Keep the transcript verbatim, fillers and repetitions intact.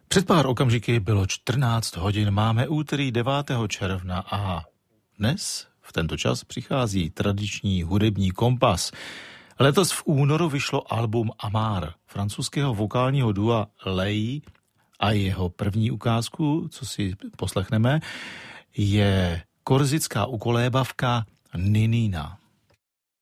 Před pár okamžiky bylo čtrnáct hodin, máme úterý devátého června a dnes v tento čas přichází tradiční hudební kompas. Letos v únoru vyšlo album Amar francouzského vokálního dua Lei a jeho první ukázku, co si poslechneme, je korzická ukolébavka Ninina.